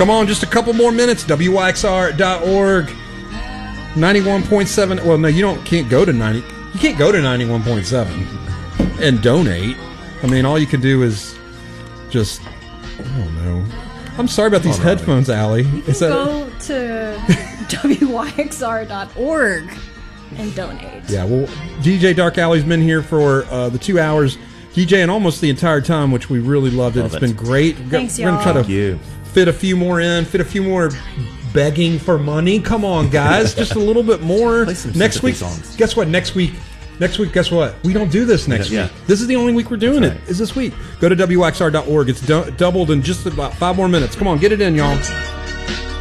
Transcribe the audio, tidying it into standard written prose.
Come on, just a couple more minutes. WYXR.org. 91.7. Well, no, can't go to 90. You can't go to 91.7 and donate. I mean, all you can do is just, I don't know. I'm sorry about these headphones, Allie. You can go to WYXR.org and donate. Yeah, well, DJ Dark Alley's been here for the 2 hours. DJing almost the entire time, which we really loved it. It's been great. Thanks, We're going to try to fit a few more in, fit a few more begging for money. Come on, guys. Just a little bit more. Next week, guess what? Next week, guess what? We don't do this next week. This is the only week we're doing it, is this week. Go to WXR.org. It's doubled in just about 5 more minutes. Come on, get it in, y'all.